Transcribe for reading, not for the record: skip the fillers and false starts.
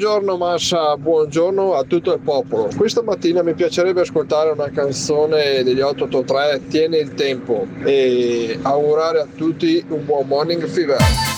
Buongiorno Massa, buongiorno a tutto il popolo. Questa mattina mi piacerebbe ascoltare una canzone degli 883, Tieni il tempo, e augurare a tutti un buon morning fever.